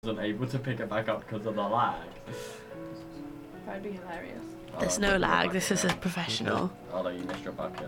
wasn't able to pick it back up because of the lag. That'd be hilarious. There's no lag. This is a professional. Oh no, you missed your bucket.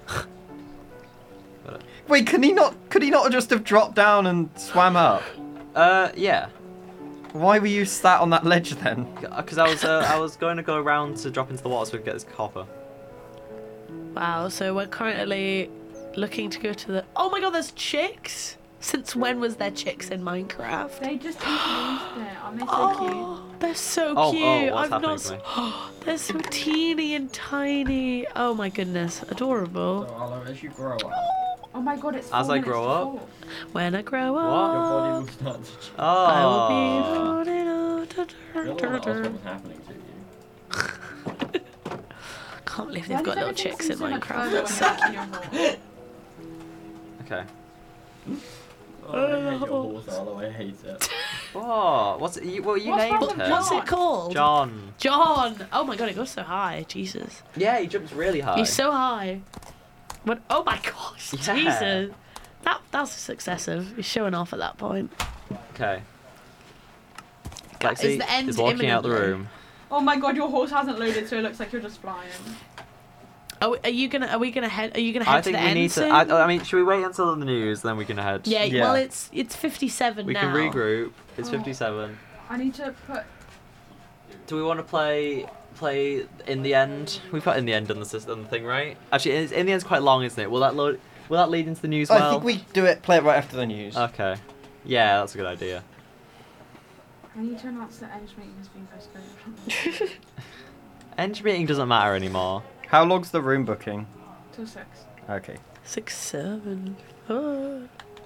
Wait, could he not just have dropped down and swam up? Yeah. Why were you sat on that ledge then? Because I was going to go around to drop into the water so we could get this copper. Wow, so we're currently looking to go to the... Oh my god, there's chicks? Since when was there chicks in Minecraft? They just introduced it. Aren't they so cute? They're so Oh, cute. what's I've happening not... to me? They're so teeny and tiny. Oh my goodness, adorable. So Arlo, as you grow up, Oh my god, it's 4 As I minutes grow to up? 4. When I grow What? your body up, will start to change. I will be Oh. floating on. I don't know what was happening to you. Can't believe Why they've got does little everything chicks seem in so much Minecraft. further That's when so you're in cute. your hole? Okay. Oh, I hate your horse, Arlo, I hate it. Oh, what you What's named wrong with her? What's it called? John. John! Oh my god, it goes so high. Jesus. Yeah, he jumps really high. He's so high. What? Oh my gosh. Yeah. Jesus. That's excessive. He's showing off at that point. Okay. Is the Lexi end is walking out the imminently? room. Oh my god, your horse hasn't loaded, so it looks like you're just flying. Are we gonna head I to think the we end need to. soon? I mean, should we wait until the news, then we can head? Yeah, Yeah. well it's 57 We now. can regroup. It's Oh. 57. I need to put... Do we want to play in the end? We've got in the end on the system thing, right? Actually, in the end's quite long, isn't it? Will that lead into the news? I think we play it right after the news. Okay. Yeah, that's a good idea. I need to announce that Edge meeting has been postponed. End meeting doesn't matter anymore. How long's the room booking? Till 6. Okay. 6, 7. Oh.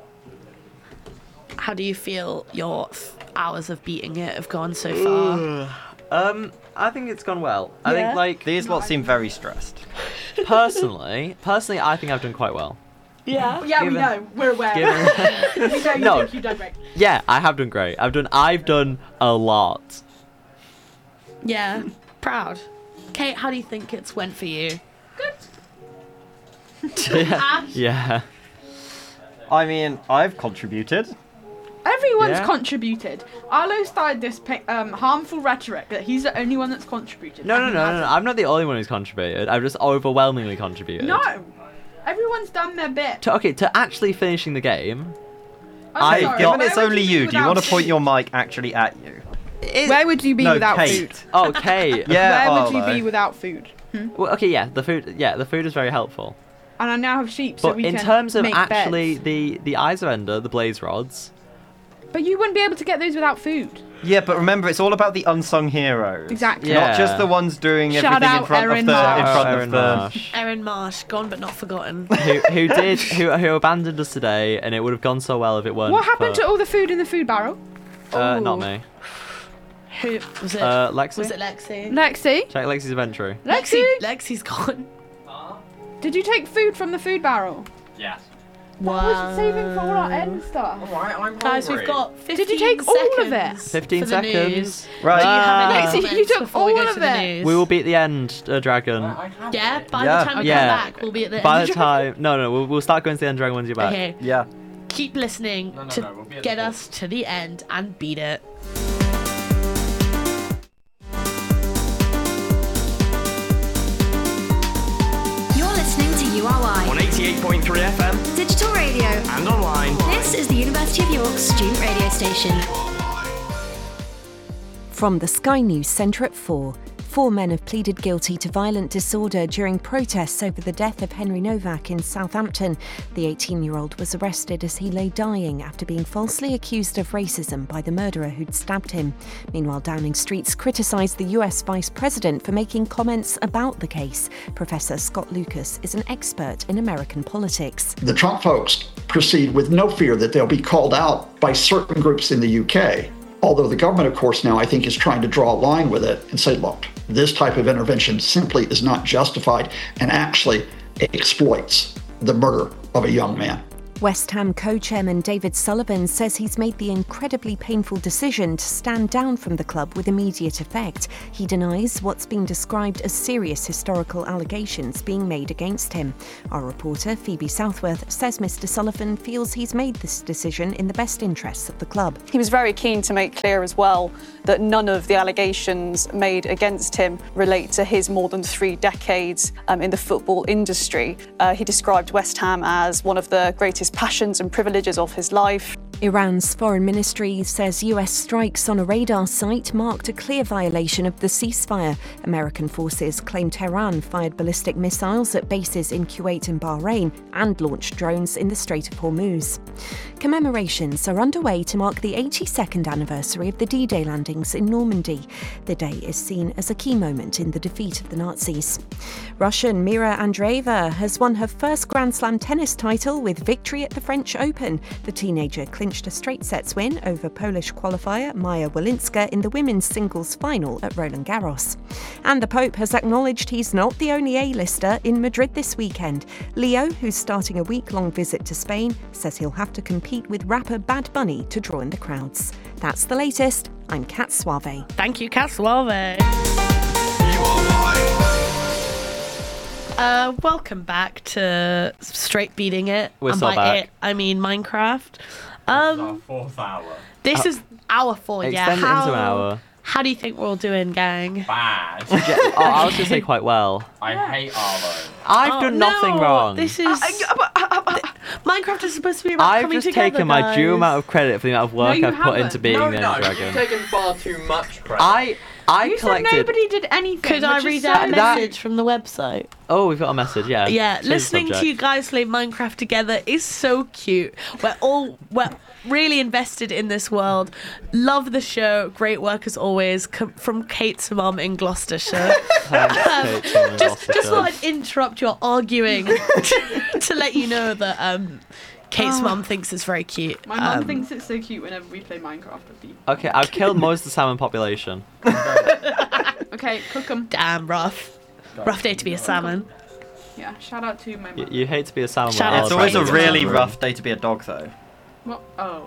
How do you feel your hours of beating it have gone so far? I think it's gone well. I Yeah? think like These lot seem very stressed. personally, I think I've done quite well. Yeah. Yeah, we Given- know. We're aware. given- We know you No. think you've done great. Yeah, I have done great. I've done a lot. Yeah. Proud. Kate, how do you think it's went for you? yeah. Ash? Yeah. I mean, I've contributed. Everyone's Yeah. contributed. Arlo started this harmful rhetoric that he's the only one that's contributed. No, and no, he no, no, hasn't. no. I'm not the only one who's contributed. I've just overwhelmingly contributed. No! Everyone's done their bit. To actually finishing the game. I'm Hey, sorry, Given where it's would only be you, do you without want to point food? your mic actually at you? Where would you be No, without Kate. food? Okay. Yeah, Where would you Arlo. be without food? Well, okay, yeah, the food is very helpful. And I now have sheep, so But we in can terms of make actually beds. the eyes of Ender, the blaze rods. But you wouldn't be able to get those without food. Yeah, but remember, it's all about the unsung heroes. Exactly. Yeah. Not just the ones doing Shout everything in out front of Erin the Marsh. Erin Marsh. Erin Marsh, gone but not forgotten. who abandoned us today, and it would have gone so well if it weren't. What happened for, to all the food in the food barrel? Not Ooh. me. Who was it? Lexi. Was it Lexi? Lexi? Check Lexi's inventory. Lexi? Lexi's gone. Did you take food from the food barrel? Yes. Wow. I was saving for all our end stuff. Alright, I'm Guys, hungry. we've got 15 Did you take all of it? seconds 15 for the seconds. news. Right. Do you have any Lexi, you comments took before we all go of to the it. news? We will be at the end, Dragon. I have Yeah, it. by Yeah. the time we Yeah. come back, we'll be at the By end. the time, no, we'll start going to the end, Dragon, once you're back. Okay, Yeah. keep listening No, to we'll be at get the us to the end and beat it. You're listening to URY On 88.3 FM Digital Radio. and online. This is the University of York student radio station. From the Sky News Centre at 4, 4 men have pleaded guilty to violent disorder during protests over the death of Henry Novak in Southampton. The 18-year-old was arrested as he lay dying after being falsely accused of racism by the murderer who'd stabbed him. Meanwhile, Downing Street's criticised the US Vice President for making comments about the case. Professor Scott Lucas is an expert in American politics. The Trump folks proceed with no fear that they'll be called out by certain groups in the UK. Although the government, of course, now I think is trying to draw a line with it and say, look, this type of intervention simply is not justified and actually exploits the murder of a young man. West Ham co-chairman David Sullivan says he's made the incredibly painful decision to stand down from the club with immediate effect. He denies what's been described as serious historical allegations being made against him. Our reporter, Phoebe Southworth, says Mr Sullivan feels he's made this decision in the best interests of the club. He was very keen to make clear as well that none of the allegations made against him relate to his more than 3 decades in the football industry. He described West Ham as one of the greatest passions and privileges of his life. Iran's foreign ministry says US strikes on a radar site marked a clear violation of the ceasefire. American forces claim Tehran fired ballistic missiles at bases in Kuwait and Bahrain and launched drones in the Strait of Hormuz. Commemorations are underway to mark the 82nd anniversary of the D-Day landings in Normandy. The day is seen as a key moment in the defeat of the Nazis. Russian Mira Andreeva has won her first Grand Slam tennis title with victory at the French Open. The teenager clinched a straight sets win over Polish qualifier Maja Walinska in the women's singles final at Roland Garros. And the Pope has acknowledged he's not the only A-lister in Madrid this weekend. Leo, who's starting a week-long visit to Spain, says he'll have to compete with rapper Bad Bunny to draw in the crowds. That's the latest. I'm Kat Suave. Thank you, Kat Suave. Welcome back to Straight Beating It. We're and so by back. it, I mean Minecraft. This is our 4th hour. This is hour 4, yeah. Extend it into an hour. How do you think we're all doing, gang? Bad. I was going to say quite well. I hate Arlo. I've done nothing wrong. This is... Minecraft is supposed to be about I've coming just together, taken my due guys. amount of credit for the amount of work you I've put haven't. into being the Ender You've Dragon. taken far too much credit. I You collected... said nobody did anything. Could I which is read so out a lame. message from the website? Oh, we've got a message, yeah. Yeah, Change the listening to subject. you guys play Minecraft together is so cute. We're really invested in this world. Love the show. Great work as always. From Kate's mum in Gloucestershire. Thanks, Kate, from Just Gloucestershire. thought I'd interrupt your arguing to let you know that Kate's mum thinks it's very cute. My mum thinks it's so cute whenever we play Minecraft with people. Okay, I've killed most of the salmon population. Okay, cook 'em. Damn rough. Rough day to be a salmon. Yeah, shout out to my mum. You hate to be a salmon. Shout while out It's to always a Alfred's really in the rough day to be a dog, though. What? Oh.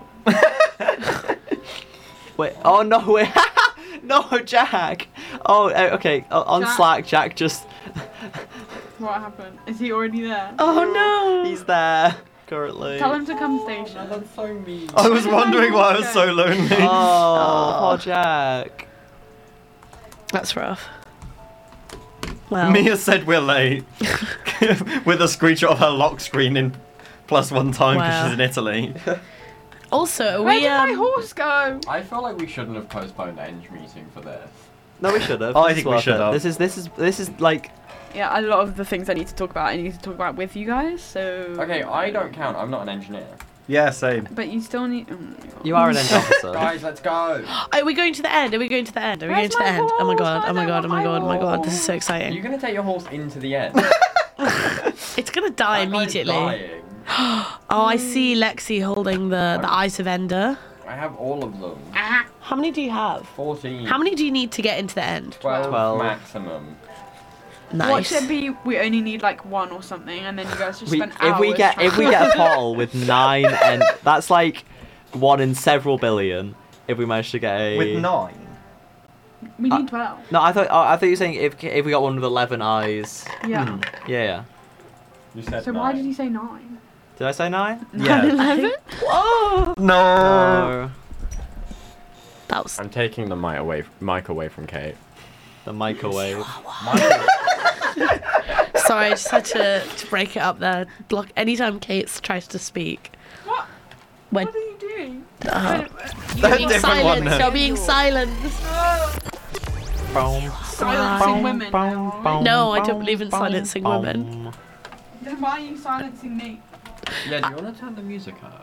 Wait, oh no, wait. No, Jack. Oh, okay. On Jack. Slack, Jack just... What happened? Is he already there? Oh no! He's there, currently. Tell him to come station. That's so mean. I was wondering why I was so lonely. Oh, poor Jack. That's rough. Well, Mia said we're late. With a screenshot of her lock screen in +1 time because Wow. she's in Italy. also, Where we did my horse go? I feel like we shouldn't have postponed the Eng meeting for this. No, we should have. Oh, I This think is we worth should it. have. This is like... Yeah, a lot of the things I need to talk about, I need to talk about with you guys, so... Okay, I don't count. I'm not an engineer. Yeah, same. But you still need... Oh my God. You are an end officer. Guys, let's go. Are we going to the end? Are we going to the end? Are we Where's going to the my end? Oh my horse? god, oh my I god, oh my god, oh my god. want This is so Are you exciting. going to take your horse into the end? It's gonna die That guy's immediately. dying. Oh, I see Lexi holding the Eyes of Ender. I have all of them. How many do you have? 14. How many do you need to get into the end? 12, 12. maximum. Nice. Watch it be, we only need like 1 or something, and then you guys just We, spend hours if we get a portal with 9 and that's like 1 in several billion. If we manage to get a With 9. We need 12. No, I thought you were saying if we got one with 11 eyes. Yeah. Yeah. You said So 9. why did you say 9? Did I say 9? Yeah. 11? Whoa! No. No. That was. I'm taking the mic away from Kate. The microwave. Sorry, I just had to break it up there. Block anytime Kate tries to speak. What? When What are you doing? you're That being different one, silenced. no. You're being silenced. Silencing women now. No, I don't believe in silencing women. Then why are you silencing me? Yeah, do you want to turn the music up?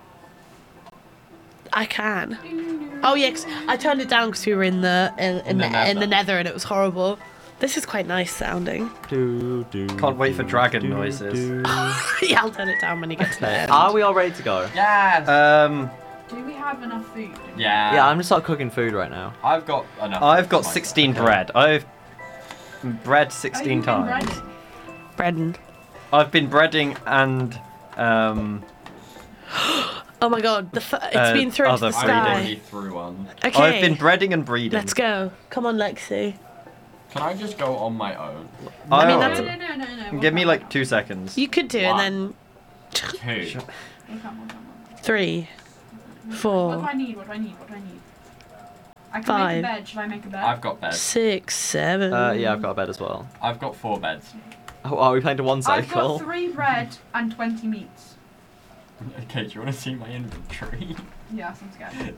I can. Oh yeah, 'cause I turned it down because we were in the nether and it was horrible. This is quite nice sounding. Can't wait for dragon noises. Yeah, I'll turn it down when you get to the end. Are we all ready to go? Yes! Do we have enough food? Yeah. Yeah, I'm just start cooking food right now. I've got enough. I've got for 16 myself. bread. I've bread Are 16 you been times. ready? Brendan. I've been breading and Oh my god, it's been thrown to the other sky. breeding. already threw one. Okay, I've been breeding and breeding. let's go. Come on, Lexi. Can I just go on my own? I mean, Oh. that's No. Give me like 2 seconds. You could do, One. and Two. One. 3, What 4, do I need? I can 5. make a bed. Should I make a bed? I've got bed. 6, 7. Yeah, I've got a bed as well. I've got 4 beds. Oh, are we playing to one I've cycle? got 3 bread and 20 meats. Okay, do you want to see my inventory? Yes, I'm scared.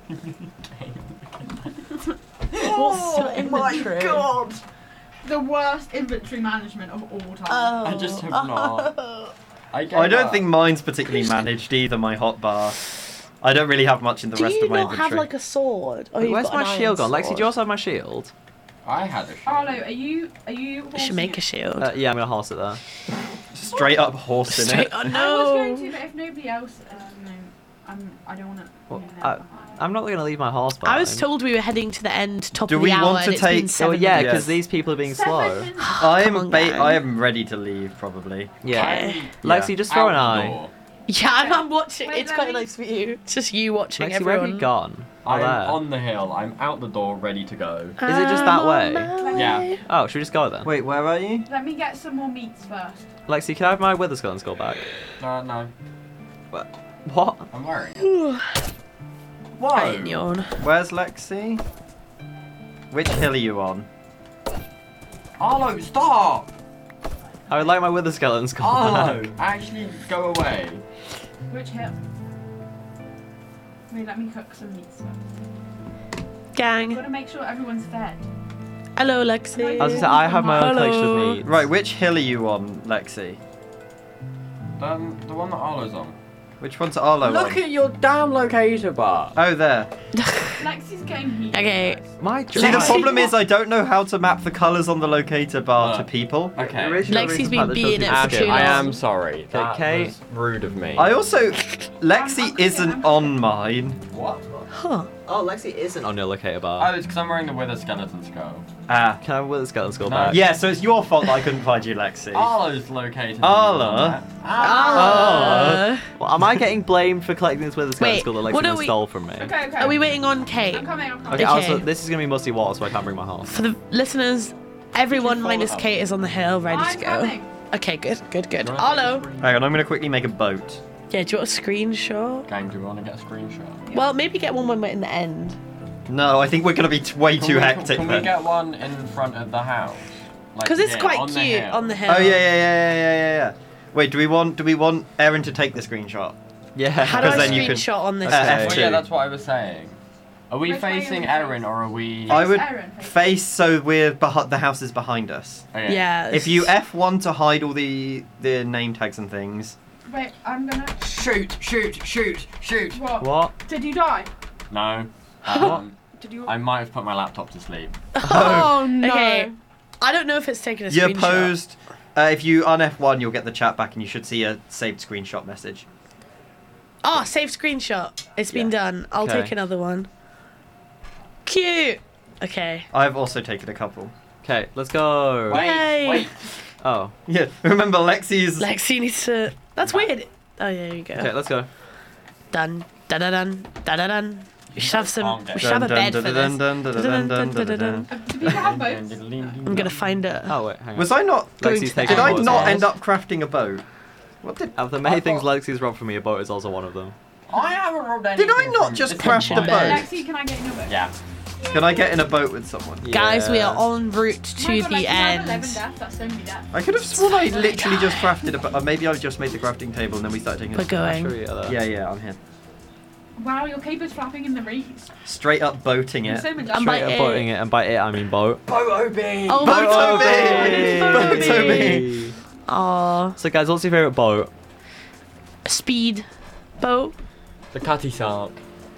What's your inventory? God! The worst inventory management of all time. Oh. I just have not. I don't think mine's particularly managed either, my hotbar. I don't really have much in the Do rest you of my not have inventory. like a sword? Oh, you've Where's got my an iron shield gone? Lexi, sword. do you also have my shield? I had a shield. Arlo, are you You should horsing make it? a shield. Yeah, I'm gonna horse it there. Straight up horse in Straight it. on, I was going no. to, but if nobody else, no, I don't want to. Well, I'm not gonna leave my horse behind. I was told we were heading to the end, top Do of the we hour, want to and it's been take- Oh 7 yeah, minutes. because these people are being slow. I Come on, am gang. I am ready to leave probably. Yeah. Okay. Lexi, just throw an Out the eye. door. Yeah, I'm watching. Wait, It's let quite me- nice for you. It's just you watching Lexi, where have you everyone. gone? Oh, I'm there. on the hill. I'm out the door, ready to go. Is it just that I'm way? on my Yeah. Oh, should we just go then? Wait, where are you? Let me get some more meats first. Lexi, can I have my wither skull and skull back? No, What? I'm wearing it. I ain't yawn. Where's Lexi? Which hill are you on? Arlo, stop! I would like my wither skeleton skull Arlo, back. actually go away. Which hill? Wait, let me cook some meats first. Gang. Gotta make sure everyone's fed. Hello, Lexi. I was gonna say, I have my own collection Hello. of meat. Right, which hill are you on, Lexi? The one that Arlo's on. Which one's Arlo Look on? at your damn locator bar. Oh, there. Lexi's getting heat. Okay. My See, the Lexi- problem is I don't know how to map the colours on the locator bar to people. Okay. Lexi's been being it for too I long. am sorry. That Kate. was rude of me. I also... Lexi isn't on mine. What? Huh. Oh, Lexi isn't on your locator Oh, bar. it's because I'm wearing the wither skeleton skull. Ah. Can I have a wither skeleton skull No. back? Yeah, so it's your fault that I couldn't find you, Lexi. Arlo's located. Arlo? Well, am I getting blamed for collecting this wither skeleton Wait, skull that what Lexi are we- stole from me? Okay. Are we waiting on Kate? I'm coming. Okay, Okay. also, this is gonna be musty water, so I can't bring my horse. For the listeners, everyone follow minus up? Kate is on the hill, ready I'm to go. coming. Okay, good. Right. Hello. Hang on, I'm going to quickly make a boat. Yeah, do you want a screenshot? Gang, do we want to get a screenshot? Well, maybe get one when we're in the end. No, I think we're going to be way too hectic Can we then. get one in front of the house? Like Because it's here, quite on the cute hill. on the hill. Oh, yeah. Wait, do we want Erin to take the screenshot? Yeah. How do I Because then you can- screenshot on this? F2. Well, yeah, that's what I was saying. Are we Which way are facing we Erin facing? or are we? I would Erin, face face so we're the house is behind us. Okay. Yeah. If you F1 to hide all the name tags and things. Wait, I'm gonna. Shoot! What? What? Did you die? No. Did you? I might have put my laptop to sleep. Oh no. Okay. I don't know if it's taken a You're screenshot. posed. If you un-F1, you'll get the chat back and you should see a saved screenshot message. Oh, save screenshot. It's been done. I'll Okay. take another one. Cute. Okay. I've also taken a couple. Okay, let's go. Yay. Wait. Oh. Yeah, remember Lexi's... Lexi needs to. That's weird. Oh, yeah, there you go. Okay, let's go. Done. Da da dun. Da da dun. We should have some. Calm We should have a bed for this. Do people have boats? I'm gonna find it. Oh wait, hang on. Was I not... Going Lexi's to taking Did I boats not as end well. up crafting a boat? What did... Of the many I things thought- Lexi's robbed from me, a boat is also one of them. I haven't rolled anything. Did I not from just this craft a one. boat? Lexi, can I get in your boat? Yeah. Can I get in a boat with someone? Guys, we are Yeah. en route to Oh my God, the Lexi, you have 11 end. deaths. That's so many deaths. I could have sworn I literally just crafted a boat. Or maybe I just made the crafting table and then we started taking We're it. going. Sure you are there. Yeah, I'm here. Wow, your caper's flapping in the breeze. Straight up boating You're it. so I'm majestic. by Straight up it. boating it, and by it I mean boat. Boat Obi! Oh, Boat Obi! Aw. So guys, what's your favourite boat? Speed boat. The Catty Sark.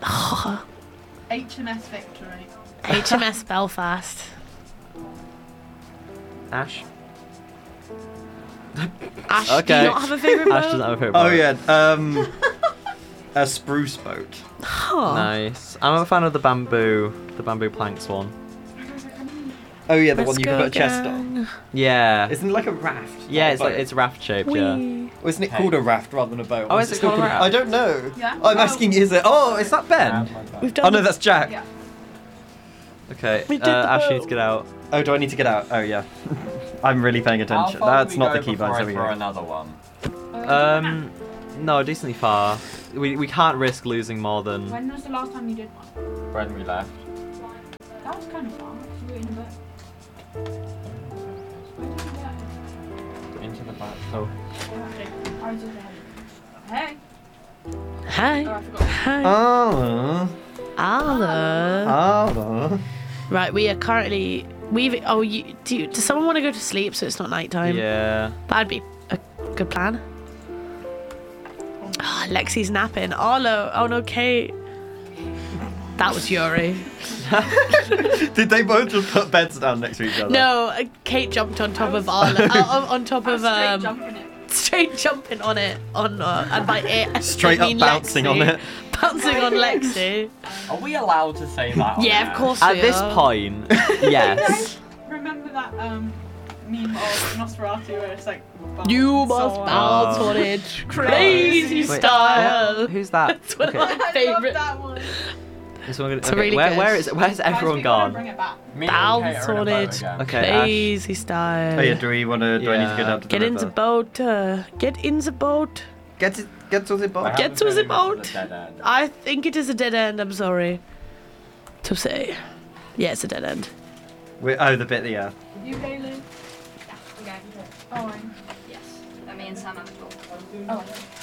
HMS Victory. HMS Belfast. Ash? Ash, Okay. do you not have a favourite boat? Ash doesn't have a favourite boat. Oh yeah, a spruce boat. Huh. Nice. I'm a fan of the bamboo planks one. Oh yeah, the Let's one you can go, put a chest on. gang. Yeah. Isn't it like a raft? Yeah, Not a it's like boat? it's raft shaped. Yeah. Whee. Or isn't it called a raft rather than a boat? Oh, Or is it still called a raft? I don't know. Yeah. I'm asking, is it? Oh, is that Ben? We've done Oh no, that's Jack. Yeah. Okay. We did the Ashley needs boat. to get out. Oh, do I need to get out? Oh yeah. I'm really paying attention. That's not the key before button. I There we throw go. another one. No, decently far. We can't risk losing more than. When was the last time you did one? When we left. That was kind of fun. You were in a boat. Where did you go? Into the back. Oh. Okay, I was just ahead. Hey. Hi. Oh, I forgot. Hi. Oh. Hello. Oh. Right, we are currently. Does someone want to go to sleep so it's not nighttime? Yeah. That'd be a good plan. Oh, Lexi's napping. Arlo. Oh no, Kate. That was Yuri. Did they both just put beds down next to each other? No, Kate jumped on top of Arlo. on top of Straight jumping it. straight jumping on it. And by it, Straight I up mean bouncing Lexi. on it. Bouncing on Lexi. Are we allowed to say that? on Yeah, air? of course. At we this are. point, yes. Remember that meme of Nosferatu where it's like You must so bounce on it, crazy Wait, style. what? Who's that? It's one Okay. of my I love favorite. that one. This one gonna, It's okay, really where, good. where's Guys, everyone we gotta gone? Bring it back. Me and Kate Bounce are in a on boat it, again. Okay, Ash. crazy style. Oh yeah, do we want to? Do I need to go down to the Get in the river? boat. Get in the boat. Get to the I boat. have Get a to the feeling this boat. is a dead end. I think it is a dead end. I'm sorry to say. Yeah, it's a dead end. Oh, the bit, yeah. You, Kaylin? Okay. Oh, Yes. Let me and Sam have a talk. oh.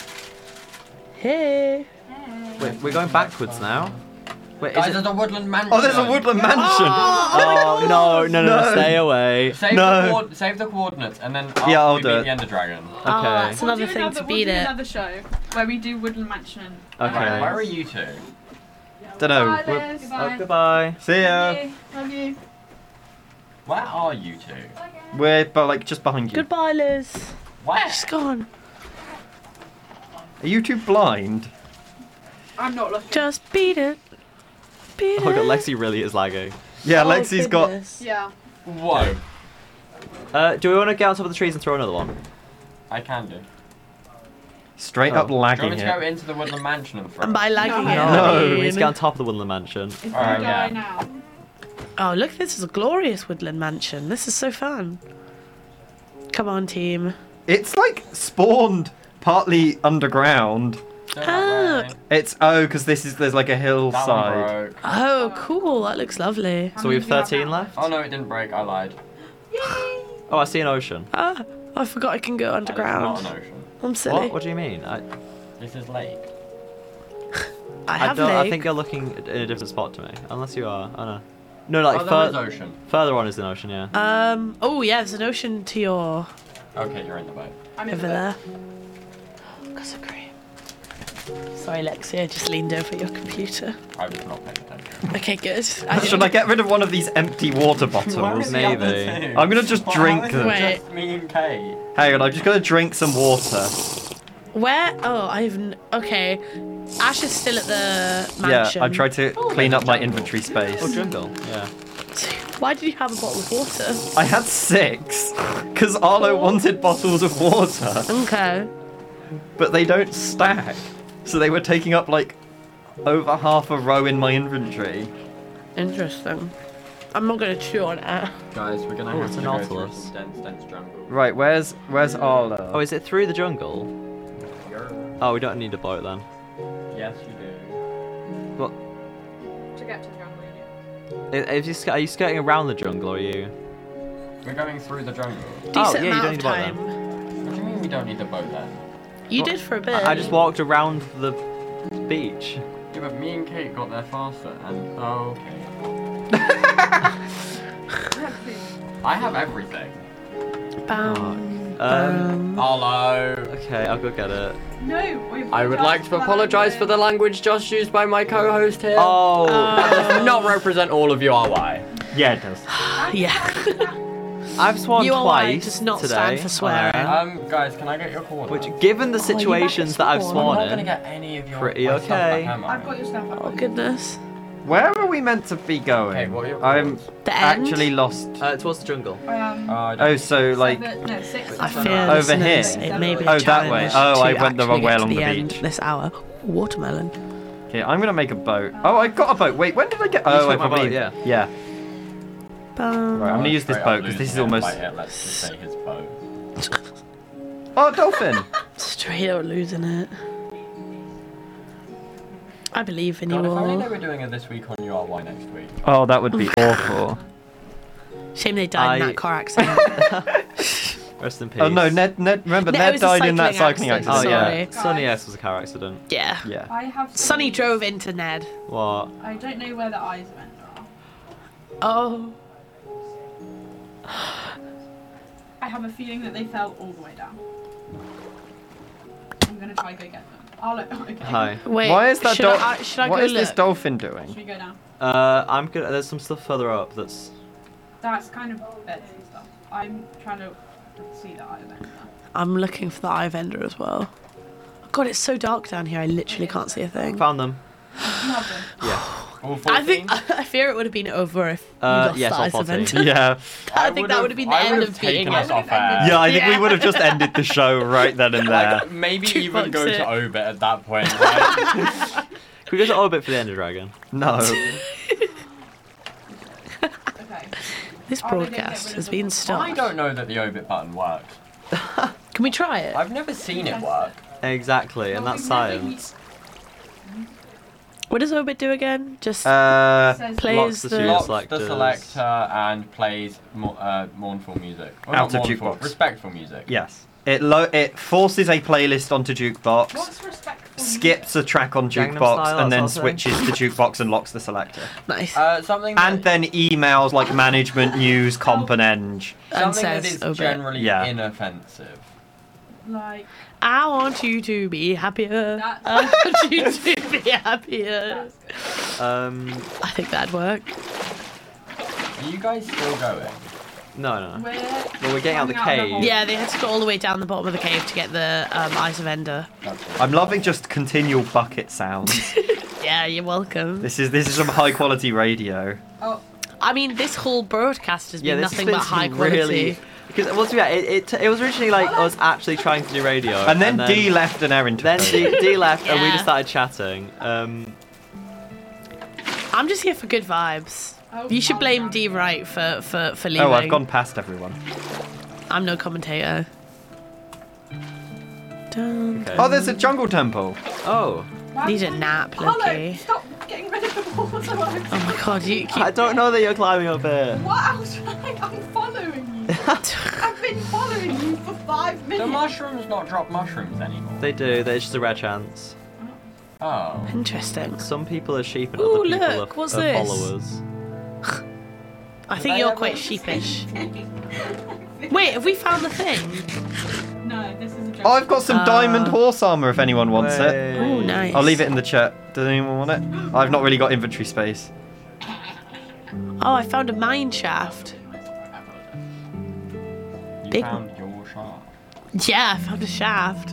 Hey. Wait, we're going backwards now. Wait, Guys, is it? there's a woodland mansion. Oh, there's a woodland mansion. Oh no, No. stay away. Save, No. save the coordinates and then Yeah, I'll we do beat it. the Ender Dragon. Okay. Oh, that's We'll another do thing to beat we'll do it. another show where we do Woodland Mansion. And, Okay. Right, where are you two? Don't know. Bye, We'll- Liz. Oh, goodbye. See ya. Love you. Love you. Where are you two? We're but like just behind you. Goodbye, Liz. Where? She's gone. Are you two blind? I'm not looking. Just beat it. Beat Oh my god, it. Lexi really is lagging. Yeah, Oh, Lexi's got. goodness. Yeah. Whoa. Do we want to get on top of the trees and throw another one? I can do. Straight Oh. up Do you want lagging me to go it. into the woodland mansion and throw? And by lagging No. it, No. I We need mean- to get on top of the Woodland Mansion. If you Alright, die yeah. now. Oh, look, this is a glorious woodland mansion. This is so fun. Come on, team. It's like spawned partly underground. Don't Ah. worry. It's because there's like a That one hillside. broke. Oh, cool. That looks lovely. So we have many do you 13 now? left? Oh no, it didn't break. I lied. Oh, I see an ocean. Ah, I forgot I can go That is underground. not an ocean. I'm silly. What? What do you mean? This is lake. I have don't. I lake. think you're looking in a different spot to me. Unless you are. I don't know. No, like Oh, there is ocean. further on is an ocean. Yeah. Oh yeah, there's an ocean to your Okay, you're in the boat. I'm in over the there. Got some cream. Sorry, Lexi, I just leaned over your computer. I was not paying attention. Okay, good. Should I get rid of one of these empty water bottles? Where is the Maybe. other two? I'm gonna just Well, drink how is them. it Wait. Just me and Kate. Hang on, I'm just gonna drink some water. Where? Oh, okay. Ash is still at the mansion. Yeah, I tried to clean up my inventory space. Oh, jungle. Yeah. Why did you have a bottle of water? I had 6, because Arlo wanted bottles of water, Okay. but they don't stack. So they were taking up like over half a row in my inventory. Interesting. I'm not gonna chew on it. Guys, we're gonna Oh, have it's to an go through Nautilus. some dense jungle. Right, where's Arlo? Oh, is it through the jungle? You're... Oh, we don't need a boat then. Yes, you do. What? To get to the jungle, you do. Are you skirting around the jungle, or are you? We're going through the jungle. Decent Oh, yeah, you amount don't need of a boat time. then. What do you mean we don't need the boat then? You What? did for a bit. I just walked around the beach. Yeah, but me and Kate got there faster, and oh, okay. I have everything. Hello. Okay, I'll go get it. No, we I would like to apologise for the language just used by my co-host here. Oh. That does not represent all of URY. Yeah, it does. Yeah. I've sworn URY twice does not today. stand for swearing. Guys, can I get your coordinates? Which, given the situations that I've I'm sworn not gonna in, get any of your pretty my stuff back, okay. am I? I've got your stuff. Oh goodness. Where are we meant to be going? Okay, what are your I'm thoughts? The end? actually lost. Towards the jungle. Oh, so like I fear over here. listeners, it may be a Oh, that way. challenge Oh, I to went the wrong actually way get along to the end beach. this hour. Watermelon. Okay, I'm gonna make a boat. Oh, I got a boat. Wait, when did I get? Oh, I took my probably. boat, yeah. Yeah. Bum. Right, I'm gonna use this Straight boat up because this is losing it almost. by it, let's just say his boat. Oh, dolphin! Straight up losing it. I believe in you God, if only they all. were doing it this week on URY next week. Oh, that would be awful. Shame they died in I- that car accident. Rest in peace. Oh no, Ned. Remember, No, it Ned was a died in that cycling cycling accident, accident. Oh sorry. yeah. Sonny S was a car accident. Yeah. Yeah. I have. Sonny drove into Ned. What? I don't know where the eyes went. Oh. I have a feeling that they fell all the way down. I'm gonna try to go get them. I'll look. Okay. Hi. Wait. Why is that should dolphin? I, should I What go is this look? dolphin Should doing? we go down? I'm good. There's some stuff further up that's. That's kind of beds and stuff. I'm trying to see the eye event. I'm looking for the eye vendor as well. God, it's so dark down here. I literally can't see a thing. Found them. You have them. Yeah. All 14? I think I fear it would have been over if you lost yes, the all eyes 14. event. Yeah. I think that would have been the end of being us it. off air. Yeah, I think we Yeah. would have just ended the show right then and there. Like, maybe even go Jukebox it. to Obit at that point. Right? Can we go to Orbit for the Ender Dragon? No. Okay. This Are they gonna get broadcast rid has of been the- stopped. I don't know that the Obit button works. Can we try it? I've never seen it work. Exactly, and that's science. What does Obit do again? Just Says plays locks the the. studio Locks selectors. the selector and plays mournful music. Well, Out not of mournful, jukebox. respectful music. Yes. It forces a playlist onto jukebox, What's respectful? skips a track on Gangnam jukebox, Style, and then that sort of thing. switches to jukebox and locks the selector. Nice. Something that, And then emails like management, news, comp, and eng. And something that says is Obit. generally Yeah. inoffensive. Like I want you to be happier. That's- I want you to be happier. I think that'd work. Are you guys still going? No. we're. Well, we're getting out of the coming cave. hole. Yeah, they had to go all the way down the bottom of the cave to get the Eyes of Ender. I'm loving just continual bucket sounds. Yeah, you're welcome. This is some high quality radio. Oh, I mean, this whole broadcast has been this has nothing been but high some quality. really. Because well, to be fair, it was originally like us actually trying to do radio, And then D left and Erin took Then over. D left, and we Yeah. just started chatting. I'm just here for good vibes. Oh, You should blame I'll D right for leaving. Oh, I've gone past everyone. I'm no commentator. Dun, Okay. Oh, there's a jungle temple. Oh. Need a nap, Hello, Loki. stop getting rid of the water. Oh my god, you keep. I don't know that you're climbing up here. What else? I'm following you. I've been following you for 5 Do minutes. mushrooms not drop mushrooms anymore? They do. There's just a rare chance. Oh. Interesting. Some people are sheep and Ooh, other people look, are, what's are this? followers. I think you're quite sheepish. Wait, have we found the thing? No, this is a joke. Oh, I've got some diamond horse armor if anyone wants it. Oh, nice. I'll leave it in the chat. Does anyone want it? I've not really got inventory space. Oh, I found a mine shaft. You Big- found your shaft. Yeah, I found a shaft.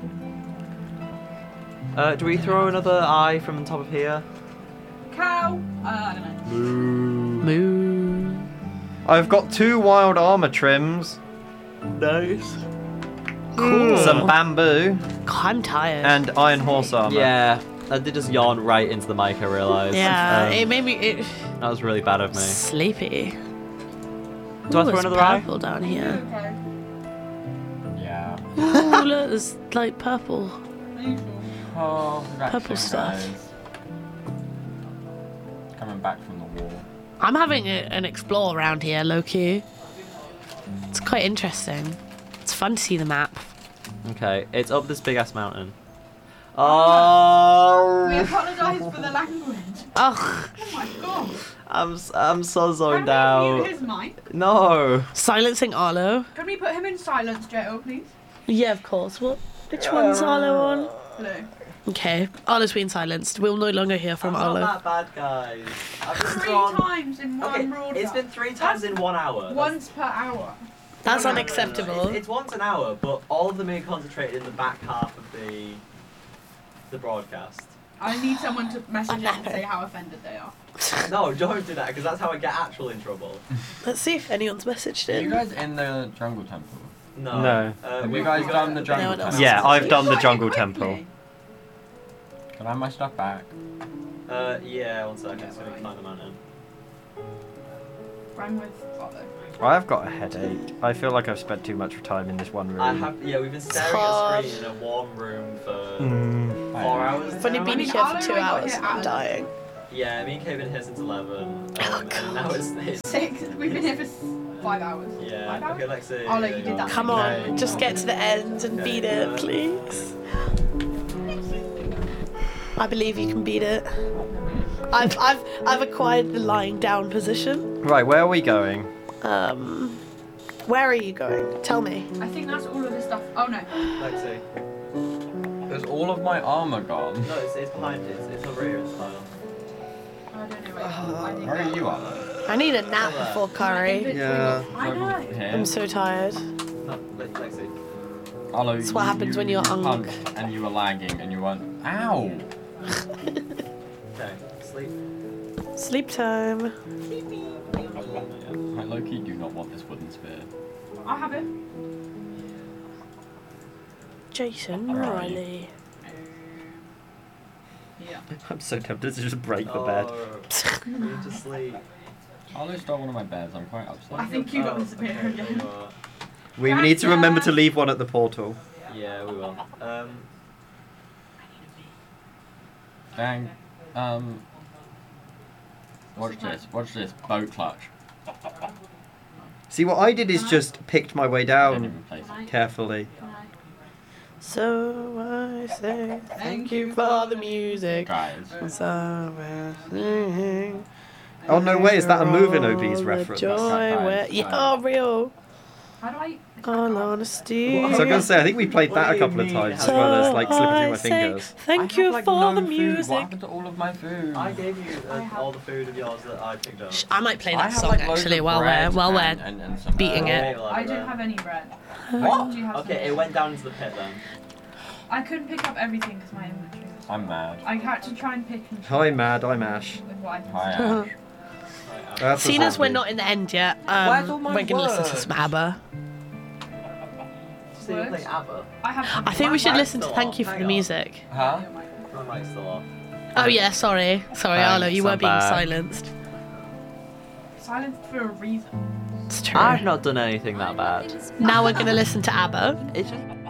Do we throw another eye from the top of here? Cow. I don't know. Moo. I've got 2 wild armor trims, Nice. Cool. some bamboo, God, I'm tired. and iron horse armor. Yeah, I did just yawn right into the mic, I realised. Yeah, it made me That was really bad of me. sleepy. Do I Ooh, throw there's another eye? purple down here. Okay. Yeah. Ooh, look, there's like purple. Oh, Purple stuff. guys. Coming back from the war. I'm having an explore around here, low-key. It's quite interesting. It's fun to see the map. Okay, it's up this big ass mountain. We Oh, apologise for the language. Ugh. Oh my god. I'm so zoned Can we mute out. his mic? No. Silencing Arlo. Can we put him in silence, Joe, please? Yeah, of course. Which one's Arlo on? Hello. Okay, Arlo's been silenced. We'll no longer hear from I'm Arlo. not that bad, guys. I've just 3 gone. times in one Okay, broadcast. it's been 3 times in 1 hour. Once per hour. That's No, unacceptable. It's once an hour, but all of them are concentrated in the back half of the broadcast. I need someone to message us and say how offended they are. No, don't do that because that's how I get actually in trouble. Let's see if anyone's messaged Are in. you guys in the jungle temple? No. Have you guys done the jungle temple? Yeah, I've done the jungle temple. Can I have my stuff back? Yeah, 1 second. So we climb the mountain. Rang with Otto. I've got a headache. I feel like I've spent too much time in this one room. Yeah, we've been staring at a screen in a warm room for 4 hours. I've only been here for 2 hours. I'm dying. Yeah, me and Kate have been here since 11. And now it's 6. We've been here for 5 hours. Yeah. 5 hours? Okay, let's see. Oh, look, you did that. Come on, just get to the end and beat it, please. I believe you can beat it. I've acquired the lying down position. Right, where are we going? Where are you going? Tell me. I think that's all of the stuff. Oh no. Let's see. There's all of my armor gone. No, it's behind it. It's over here. It's fine. I don't know. Wait. Where are you at? I need a nap before curry. Yeah. I know. I'm so tired. No, let's see. Hello, That's what happens when you're hungry. And you were lagging and you weren't. Ow! Okay, sleep. Sleep time. I low-key do not want this wooden spear. I have it. Jason Riley. Yeah. I'm so tempted to just break the bed. You need to sleep. Arlo stole one of my beds. I'm quite upset. I think you got the spear again. We need to remember to leave one at the portal. Yeah, we will. Dang. Watch this. Watch this. Boat clutch. See, what I did is just picked my way down carefully. So I say thank you for the music. Guys. Oh no way, is that a Move in OB's reference? Yeah, real. How do I? All honesty. So I'm gonna say, I think we played that a couple of times as well as like slipping through my fingers. Thank you for the What music. happened to all of my food? I gave you all the food of yours that I picked up. I might play I that have, song like, loads actually of while bread we're and some beating it. I don't have any bread. What? Do you have Okay, some? it went down into the pit then. I couldn't pick up everything because my inventory was. I'm mad. I had to try and pick and choose Hi, Mad, I'm Ash. with what I can Hi, see. Ash. That's Seeing a as we're zombie. not in the end yet, Where's all my we're gonna listen to words? some ABBA. So you play ABBA? I have. I think we should mic's listen to still Thank off, You for hang the on. Music. Huh? My mic's still off. Oh yeah, sorry, Arlo, you were I'm being back. silenced. Silenced for a reason. It's true. I've not done anything that bad. Now we're gonna listen to ABBA. It's just